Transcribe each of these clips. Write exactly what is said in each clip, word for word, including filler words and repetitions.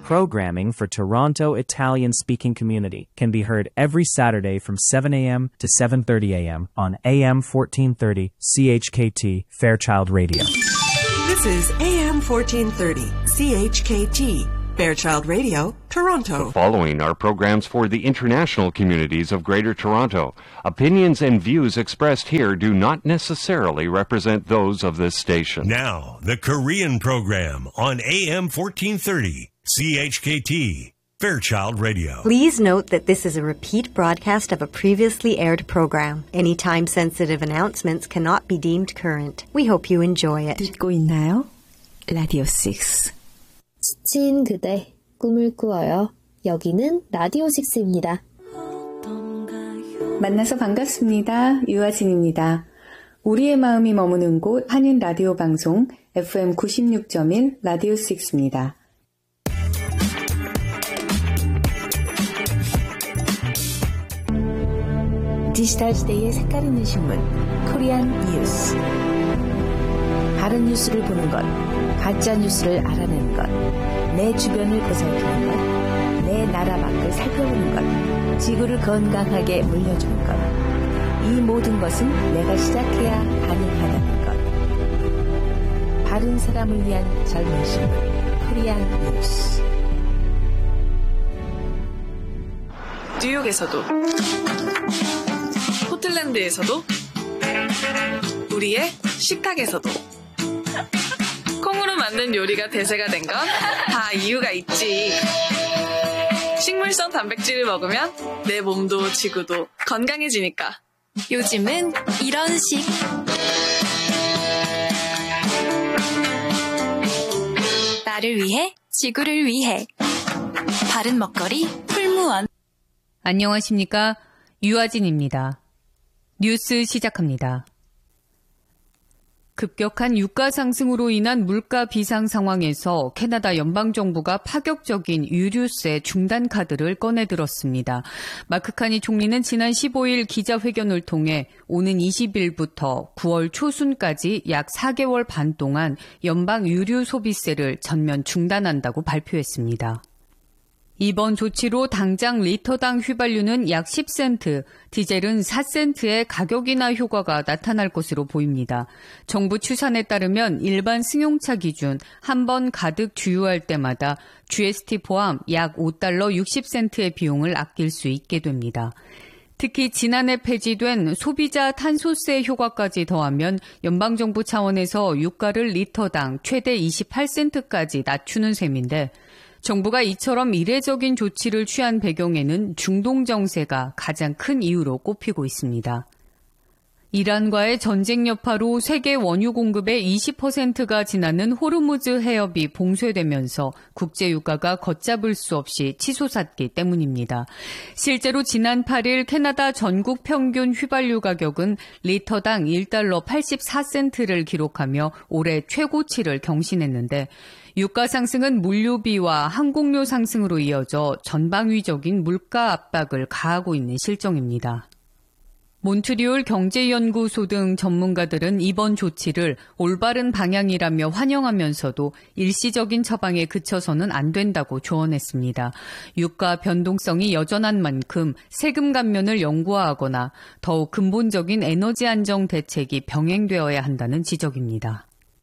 Programming for Toronto Italian-speaking community can be heard every Saturday from seven a.m. to seven thirty a.m. on A M fourteen thirty C H K T Fairchild Radio. This is A M fourteen thirty C H K T Fairchild Radio, Toronto. The following are programs for the international communities of Greater Toronto. Opinions and views expressed here do not necessarily represent those of this station. Now, the Korean program on A M fourteen thirty C H K T Fairchild Radio. Please note that this is a repeat broadcast of a previously aired program. Any time-sensitive announcements cannot be deemed current. We hope you enjoy it. 듣고 있나요? 라디오 식스. 지친 그대, 꿈을 꾸어요. 여기는 라디오 식스입니다. 만나서 반갑습니다. 유아진입니다. 우리의 마음이 머무는 곳 한인 라디오 방송 에프엠 구십육 점 일 라디오 식스입니다. 디지털 시대의 색깔 있는 신문 코리안 뉴스. 다른 뉴스를 보는 것, 가짜 뉴스를 알아내는 것, 내 주변을 보살피는 것, 내 나라 밖을 살펴보는 것, 지구를 건강하게 물려주는 것. 이 모든 것은 내가 시작해야 가능하다는 것. 바른 사람을 위한 젊은 신문 코리안 뉴스. 뉴욕에서도 포틀랜드에서도 우리의 식탁에서도 콩으로 만든 요리가 대세가 된 건 다 이유가 있지. 식물성 단백질을 먹으면 내 몸도 지구도 건강해지니까. 요즘은 이런 식. 나를 위해, 지구를 위해. 바른 먹거리 풀무원. 안녕하십니까? 유아진입니다. 뉴스 시작합니다. 급격한 유가 상승으로 인한 물가 비상 상황에서 캐나다 연방정부가 파격적인 유류세 중단 카드를 꺼내들었습니다. 마크 카니 총리는 지난 십오일 기자회견을 통해 오는 이십일부터 구월 초순까지 약 사 개월 반 동안 연방 유류 소비세를 전면 중단한다고 발표했습니다. 이번 조치로 당장 리터당 휘발유는 약 십 센트, 디젤은 사 센트의 가격 인하 효과가 나타날 것으로 보입니다. 정부 추산에 따르면 일반 승용차 기준 한 번 가득 주유할 때마다 지에스티 포함 약 오 달러 육십 센트의 비용을 아낄 수 있게 됩니다. 특히 지난해 폐지된 소비자 탄소세 효과까지 더하면 연방정부 차원에서 유가를 리터당 최대 이십팔 센트까지 낮추는 셈인데 정부가 이처럼 이례적인 조치를 취한 배경에는 중동 정세가 가장 큰 이유로 꼽히고 있습니다. 이란과의 전쟁 여파로 세계 원유 공급의 이십 퍼센트가 지나는 호르무즈 해협이 봉쇄되면서 국제 유가가 걷잡을 수 없이 치솟았기 때문입니다. 실제로 지난 팔일 캐나다 전국 평균 휘발유 가격은 리터당 일 달러 팔십사 센트를 기록하며 올해 최고치를 경신했는데 유가 상승은 물류비와 항공료 상승으로 이어져 전방위적인 물가 압박을 가하고 있는 실정입니다. 몬트리올 경제연구소 등 전문가들은 이번 조치를 올바른 방향이라며 환영하면서도 일시적인 처방에 그쳐서는 안 된다고 조언했습니다. 유가 변동성이 여전한 만큼 세금 감면을 영구화하거나 더욱 근본적인 에너지 안정 대책이 병행되어야 한다는 지적입니다.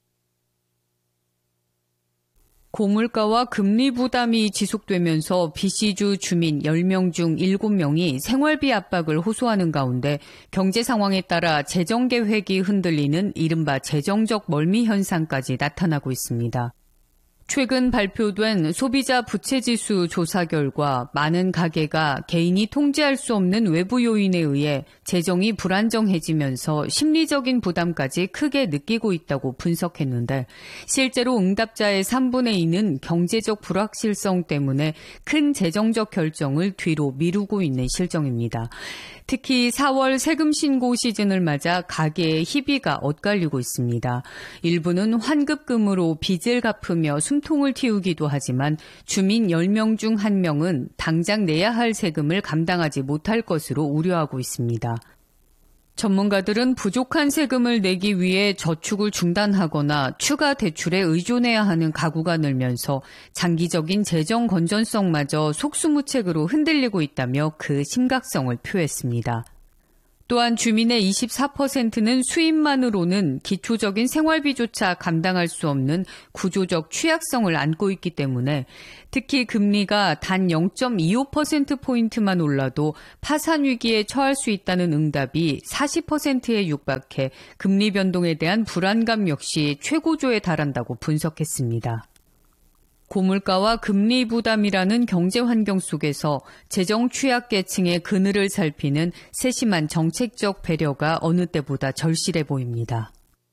고물가와 금리 부담이 지속되면서 비씨주 주민 열 명 중 일곱 명이 생활비 압박을 호소하는 가운데 경제 상황에 따라 재정 계획이 흔들리는 이른바 재정적 멀미 현상까지 나타나고 있습니다. 최근 발표된 소비자 부채지수 조사 결과 많은 가계가 개인이 통제할 수 없는 외부 요인에 의해 재정이 불안정해지면서 심리적인 부담까지 크게 느끼고 있다고 분석했는데 실제로 응답자의 삼분의 이는 경제적 불확실성 때문에 큰 재정적 결정을 뒤로 미루고 있는 실정입니다. 특히 사월 세금 신고 시즌을 맞아 가계의 희비가 엇갈리고 있습니다. 일부는 환급금으로 빚을 갚으며 숨통을 틔우기도 하지만 주민 열 명 중 한 명은 당장 내야 할 세금을 감당하지 못할 것으로 우려하고 있습니다. 전문가들은 부족한 세금을 내기 위해 저축을 중단하거나 추가 대출에 의존해야 하는 가구가 늘면서 장기적인 재정 건전성마저 속수무책으로 흔들리고 있다며 그 심각성을 표했습니다. 또한 주민의 이십사 퍼센트는 수입만으로는 기초적인 생활비조차 감당할 수 없는 구조적 취약성을 안고 있기 때문에 특히 금리가 단 영 점 이오 퍼센트포인트만 올라도 파산 위기에 처할 수 있다는 응답이 사십 퍼센트에 육박해 금리 변동에 대한 불안감 역시 최고조에 달한다고 분석했습니다. 고물가와 금리 부담이라는 경제 환경 속에서 재정 취약계층의 그늘을 살피는 세심한 정책적 배려가 어느 때보다 절실해 보입니다.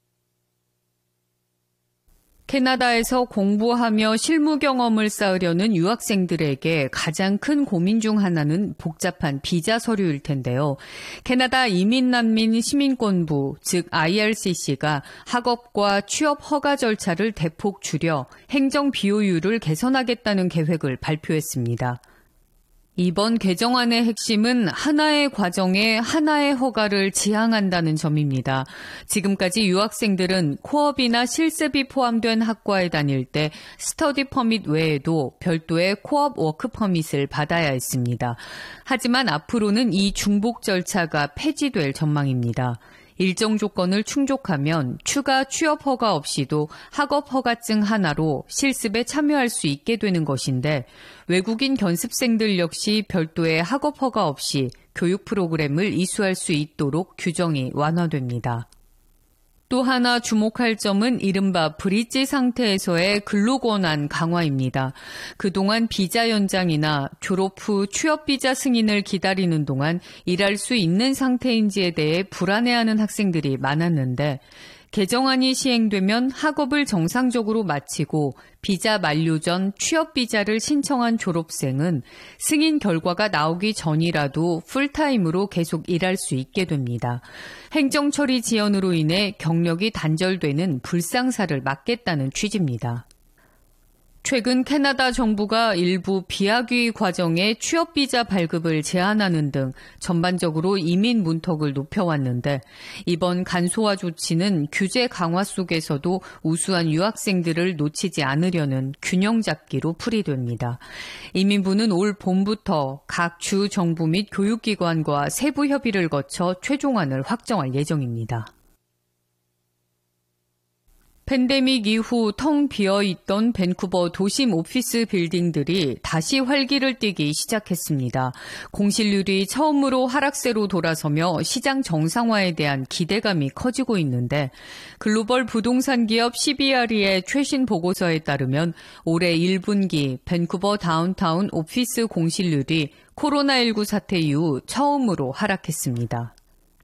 캐나다에서 공부하며 실무 경험을 쌓으려는 유학생들에게 가장 큰 고민 중 하나는 복잡한 비자 서류일 텐데요. 캐나다 이민난민 시민권부, 즉 아이알씨씨가 학업과 취업 허가 절차를 대폭 줄여 행정 비효율을 개선하겠다는 계획을 발표했습니다. 이번 개정안의 핵심은 하나의 과정에 하나의 허가를 지향한다는 점입니다. 지금까지 유학생들은 코업이나 실습이 포함된 학과에 다닐 때 스터디 퍼밋 외에도 별도의 코업 워크 퍼밋을 받아야 했습니다. 하지만 앞으로는 이 중복 절차가 폐지될 전망입니다. 일정 조건을 충족하면 추가 취업 허가 없이도 학업 허가증 하나로 실습에 참여할 수 있게 되는 것인데 외국인 견습생들 역시 별도의 학업 허가 없이 교육 프로그램을 이수할 수 있도록 규정이 완화됩니다. 또 하나 주목할 점은 이른바 브릿지 상태에서의 근로권한 강화입니다. 그동안 비자 연장이나 졸업 후 취업비자 승인을 기다리는 동안 일할 수 있는 상태인지에 대해 불안해하는 학생들이 많았는데 개정안이 시행되면 학업을 정상적으로 마치고 비자 만료 전 취업비자를 신청한 졸업생은 승인 결과가 나오기 전이라도 풀타임으로 계속 일할 수 있게 됩니다. 행정처리 지연으로 인해 경력이 단절되는 불상사를 막겠다는 취지입니다. 최근 캐나다 정부가 일부 비학위 과정에 취업비자 발급을 제한하는 등 전반적으로 이민 문턱을 높여왔는데 이번 간소화 조치는 규제 강화 속에서도 우수한 유학생들을 놓치지 않으려는 균형 잡기로 풀이됩니다. 이민부는 올 봄부터 각 주 정부 및 교육기관과 세부 협의를 거쳐 최종안을 확정할 예정입니다. 팬데믹 이후 텅 비어있던 밴쿠버 도심 오피스 빌딩들이 다시 활기를 띠기 시작했습니다. 공실률이 처음으로 하락세로 돌아서며 시장 정상화에 대한 기대감이 커지고 있는데 글로벌 부동산 기업 씨비알이의 최신 보고서에 따르면 올해 일 분기 밴쿠버 다운타운 오피스 공실률이 코로나십구 사태 이후 처음으로 하락했습니다.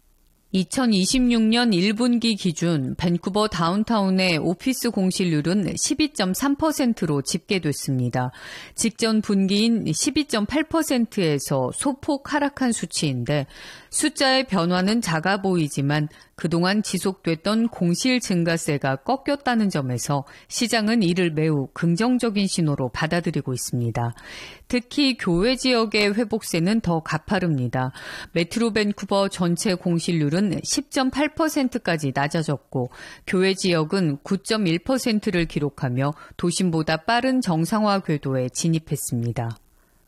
이천이십육 년 일 분기 기준 밴쿠버 다운타운의 오피스 공실률은 십이 점 삼 퍼센트로 집계됐습니다. 직전 분기인 십이 점 팔 퍼센트에서 소폭 하락한 수치인데 숫자의 변화는 작아 보이지만 그동안 지속됐던 공실 증가세가 꺾였다는 점에서 시장은 이를 매우 긍정적인 신호로 받아들이고 있습니다. 특히 교외 지역의 회복세는 더 가파릅니다. 메트로 밴쿠버 전체 공실률은 십 점 팔 퍼센트까지 낮아졌고 교외 지역은 구 점 일 퍼센트를 기록하며 도심보다 빠른 정상화 궤도에 진입했습니다.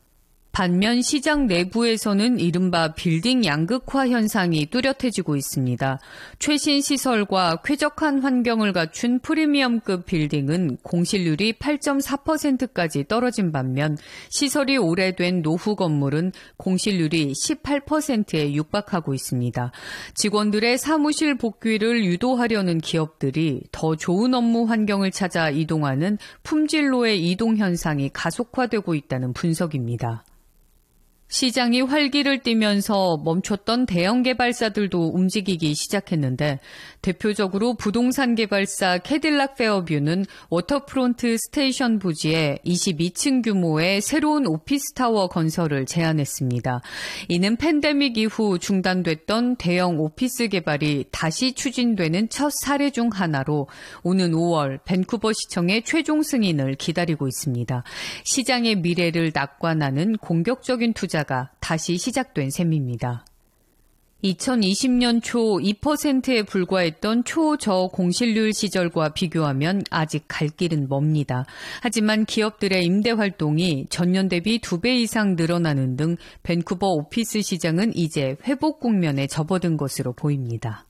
반면 시장 내부에서는 이른바 빌딩 양극화 현상이 뚜렷해지고 있습니다. 최신 시설과 쾌적한 환경을 갖춘 프리미엄급 빌딩은 공실률이 팔 점 사 퍼센트까지 떨어진 반면 시설이 오래된 노후 건물은 공실률이 십팔 퍼센트에 육박하고 있습니다. 직원들의 사무실 복귀를 유도하려는 기업들이 더 좋은 업무 환경을 찾아 이동하는 품질로의 이동 현상이 가속화되고 있다는 분석입니다. 시장이 활기를 띠면서 멈췄던 대형 개발사들도 움직이기 시작했는데 대표적으로 부동산 개발사 캐딜락 페어뷰는 워터프론트 스테이션 부지에 이십이 층 규모의 새로운 오피스타워 건설을 제안했습니다. 이는 팬데믹 이후 중단됐던 대형 오피스 개발이 다시 추진되는 첫 사례 중 하나로 오는 오월 밴쿠버 시청의 최종 승인을 기다리고 있습니다. 시장의 미래를 낙관하는 공격적인 투자 가 다시 시작된 셈입니다. 이천이십 년 초 이 퍼센트에 불과했던 초저공실률 시절과 비교하면 아직 갈 길은 멉니다. 하지만 기업들의 임대 활동이 전년 대비 두 배 이상 늘어나는 등 밴쿠버 오피스 시장은 이제 회복 국면에 접어든 것으로 보입니다.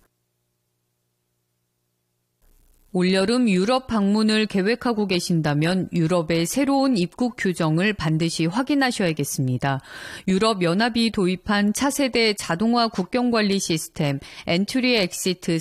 올여름 유럽 방문을 계획하고 계신다면 유럽의 새로운 입국 규정을 반드시 확인하셔야겠습니다. 유럽 연합이 도입한 차세대 자동화 국경관리 시스템 엔트리 엑시트